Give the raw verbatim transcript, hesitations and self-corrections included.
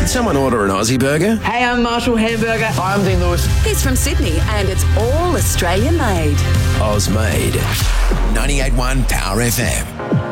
Could someone order an Aussie burger? Hey, I'm Marshall Hamburger. Hi, I'm Dean Lewis. He's from Sydney and it's all Australian made. Oz made. ninety-eight point one Power F M.